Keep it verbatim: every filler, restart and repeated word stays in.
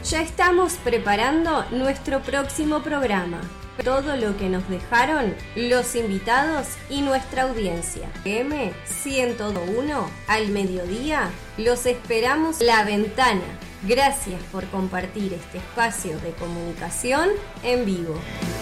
Ya estamos preparando nuestro próximo programa. Todo lo que nos dejaron los invitados y nuestra audiencia. M ciento uno al mediodía los esperamos en La Ventana. Gracias por compartir este espacio de comunicación en vivo.